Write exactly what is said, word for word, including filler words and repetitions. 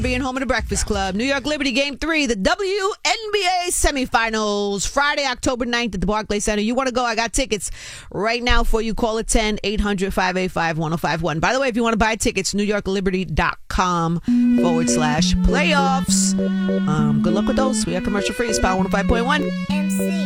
Being home of the Breakfast Club. New York Liberty Game three, the W N B A semifinals, Friday, October ninth at the Barclays Center. You want to go? I got tickets right now for you. Call it ten, eight hundred, five eight five, one oh five one. By the way, if you want to buy tickets, new york liberty dot com forward slash playoffs. Um, good luck with those. We are commercial free. It's Power one oh five point one.